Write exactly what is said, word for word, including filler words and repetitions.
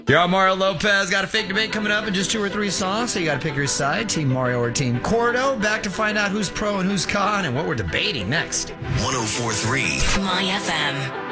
You're on Mario Lopez. Got a fake debate coming up in just two or three songs, so you got to pick your side, Team Mario or Team Cordo. Back to find out who's pro and who's con and what we're debating next. one oh four point three My F M.